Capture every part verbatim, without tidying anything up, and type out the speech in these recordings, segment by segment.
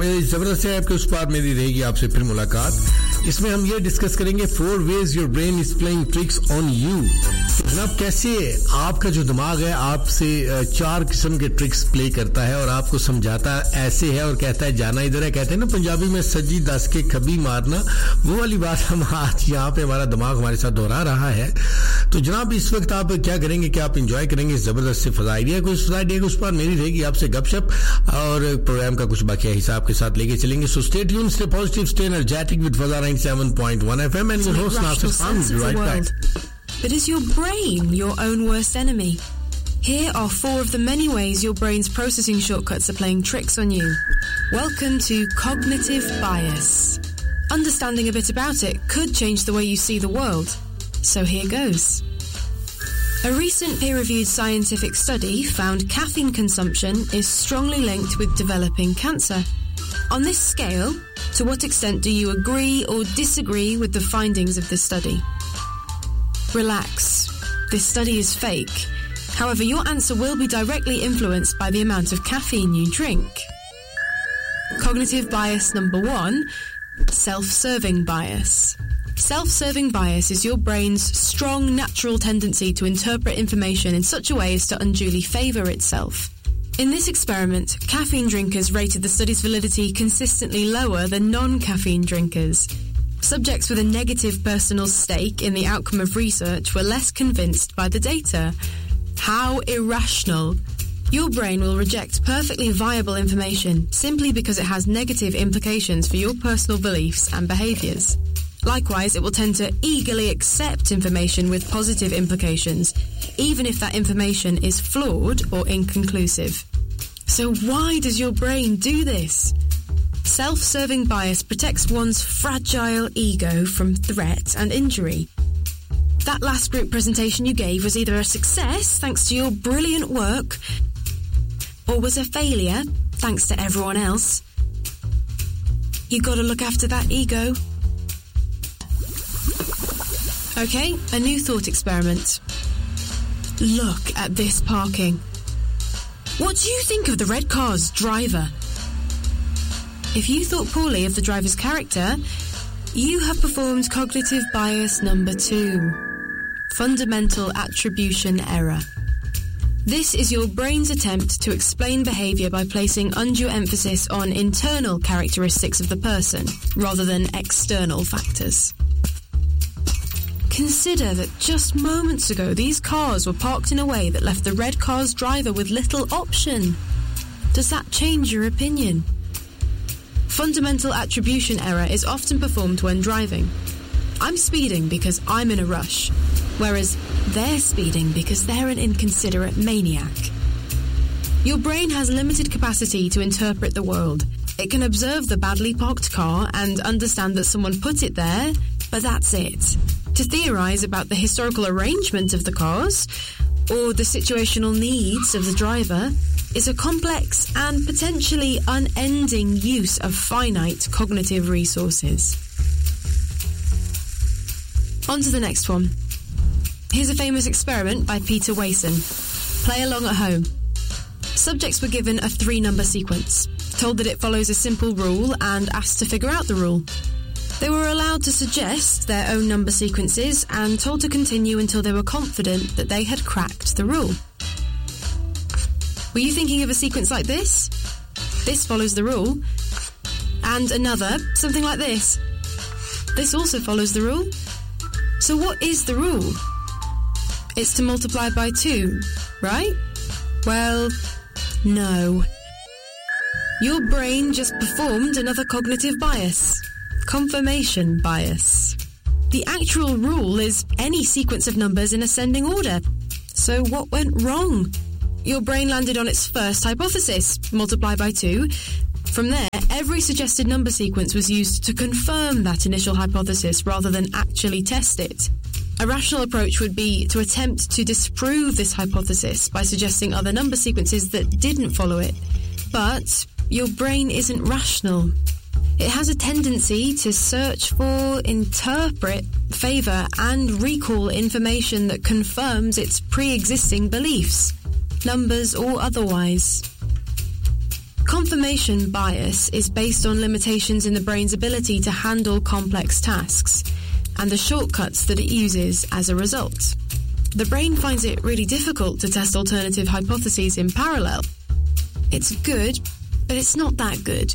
जबरदस्त है आपके उस पार मेरी रहेगी आपसे फिर मुलाकात इसमें हम ये डिस्कस करेंगे four veg your brain is playing tricks on you जनाब कैसे आपका जो दिमाग है आपसे चार किस्म के ट्रिक्स प्ले करता है और आपको समझाता ऐसे है और कहता है जाना इधर है कहते हैं ना पंजाबी में सज्जी दस के खबी मारना वो वाली बात हम आज यहाँ पे हमारा दिमाग हमारे साथ दोहरा रहा है तो जनाब इस वक्त आप क्या करेंगे कि आप एंजॉय करेंगे इस जबरदस्त से फजा आइडिया को इस फजा आइडिया को उस पर मेरी रहेगी आपसे गपशप और प्रोग्राम का कुछ बाकी हिसाब के साथ लेके चलेंगे so stay tune stay positive stay energetic with फजा ninety-seven point one F M and your host Nasir Khan will be right back. But is your brain your own worst enemy? Here are four of the many ways your brain's processing shortcuts are playing tricks on you. Welcome to cognitive bias. Understanding a bit about it could change the way you see the world. So here goes. A recent peer-reviewed scientific study found caffeine consumption is strongly linked with developing cancer. On this scale, to what extent do you agree or disagree with the findings of this study? Relax. This study is fake. However, your answer will be directly influenced by the amount of caffeine you drink. Cognitive bias number one, self-serving bias. Self-serving bias is your brain's strong natural tendency to interpret information in such a way as to unduly favour itself. In this experiment, caffeine drinkers rated the study's validity consistently lower than non-caffeine drinkers. Subjects with a negative personal stake in the outcome of research were less convinced by the data. How irrational. Your brain will reject perfectly viable information simply because it has negative implications for your personal beliefs and behaviours. Likewise, it will tend to eagerly accept information with positive implications, even if that information is flawed or inconclusive. So why does your brain do this? Self-serving bias protects one's fragile ego from threat and injury. That last group presentation you gave was either a success thanks to your brilliant work, or was a failure thanks to everyone else. You gotta look after that ego. Okay, a new thought experiment. Look at this parking. What do you think of the red car's driver? If you thought poorly of the driver's character, you have performed cognitive bias number two. Fundamental attribution error. This is your brain's attempt to explain behaviour by placing undue emphasis on internal characteristics of the person, rather than external factors. Consider that just moments ago these cars were parked in a way that left the red car's driver with little option. Does that change your opinion? Fundamental attribution error is often performed when driving. I'm speeding because I'm in a rush, whereas they're speeding because they're an inconsiderate maniac. Your brain has limited capacity to interpret the world. It can observe the badly parked car and understand that someone put it there, but that's it. To theorise about the historical arrangement of the cars or the situational needs of the driver is a complex and potentially unending use of finite cognitive resources. On to the next one. Here's a famous experiment by Peter Wason. Play along at home. Subjects were given a three-number sequence, told that it follows a simple rule and asked to figure out the rule. They were allowed to suggest their own number sequences and told to continue until they were confident that they had cracked the rule. Were you thinking of a sequence like this? This follows the rule. And another, something like this. This also follows the rule. So what is the rule? It's to multiply by two, right? Well, no. Your brain just performed another cognitive bias. Confirmation bias. The actual rule is any sequence of numbers in ascending order. So what went wrong? Your brain landed on its first hypothesis, multiply by two. From there, every suggested number sequence was used to confirm that initial hypothesis rather than actually test it. A rational approach would be to attempt to disprove this hypothesis by suggesting other number sequences that didn't follow it. But your brain isn't rational. It has a tendency to search for, interpret, favour and recall information that confirms its pre-existing beliefs, numbers or otherwise. confirmation bias is based on limitations in the brain's ability to handle complex tasks and the shortcuts that it uses as a result. The brain finds it really difficult to test alternative hypotheses in parallel. It's good, but it's not that good.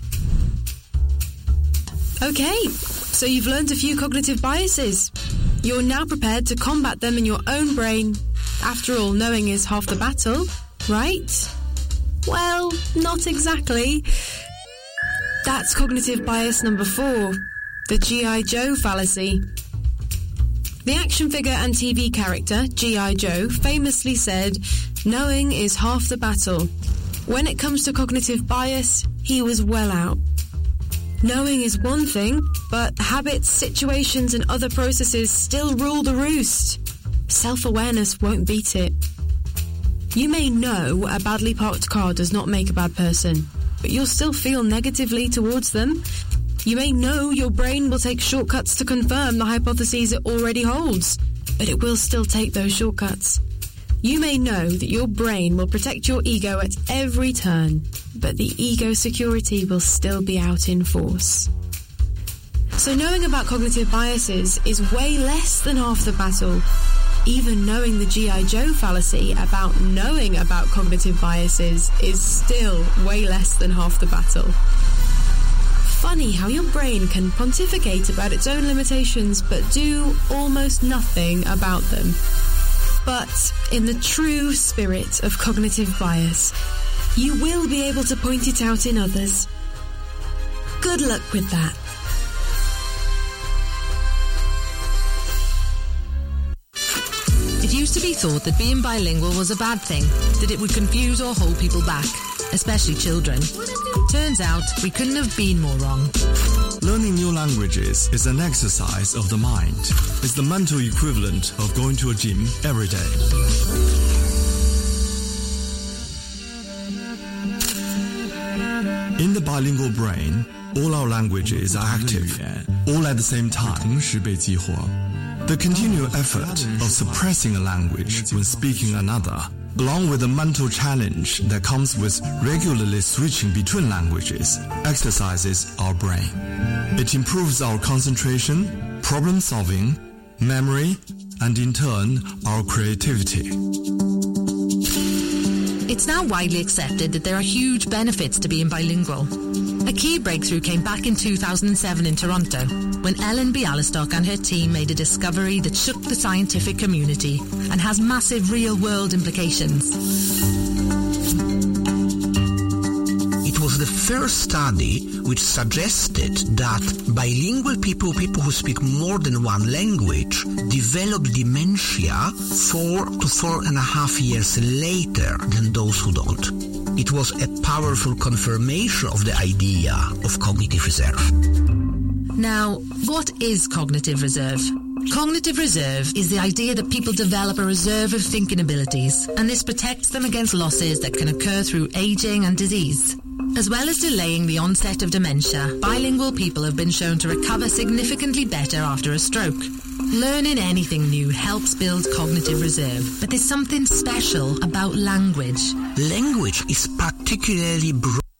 Okay, so you've learned a few cognitive biases. You're now prepared to combat them in your own brain. After all, knowing is half the battle, right? Well, not exactly. That's cognitive bias number four, the G I Joe fallacy. The action figure and T V character, G I Joe, famously said, "Knowing is half the battle." When it comes to cognitive bias, he was well out. Knowing is one thing, but habits, situations, and other processes still rule the roost. Self-awareness won't beat it. You may know a badly parked car does not make a bad person, but you'll still feel negatively towards them. You may know your brain will take shortcuts to confirm the hypotheses it already holds, but it will still take those shortcuts. You may know that your brain will protect your ego at every turn, but the ego security will still be out in force. So knowing about cognitive biases is way less than half the battle. Even knowing the G I Joe fallacy about knowing about cognitive biases is still way less than half the battle. Funny how your brain can pontificate about its own limitations but do almost nothing about them. But in the true spirit of cognitive bias, you will be able to point it out in others. Good luck with that. It used to be thought that being bilingual was a bad thing, that it would confuse or hold people back, especially children. Turns out we couldn't have been more wrong. Learning new languages is an exercise of the mind. It's the mental equivalent of going to a gym every day. In the bilingual brain, all our languages are active, all at the same time. The continual effort of suppressing a language when speaking another, along with the mental challenge that comes with regularly switching between languages, exercises our brain. It improves our concentration, problem solving, memory, and in turn, our creativity. It's now widely accepted that there are huge benefits to being bilingual. A key breakthrough came back in two thousand seven in Toronto, when Ellen Bialystok and her team made a discovery that shook the scientific community and has massive real-world implications. It was the first study which suggested that bilingual people, people who speak more than one language, develop dementia four to four and a half years later than those who don't. It was a powerful confirmation of the idea of cognitive reserve. Now, what is cognitive reserve? Cognitive reserve is the idea that people develop a reserve of thinking abilities, and this protects them against losses that can occur through aging and disease. As well as delaying the onset of dementia, bilingual people have been shown to recover significantly better after a stroke. Learning anything new helps build cognitive reserve, but there's something special about language. Language is particularly broad.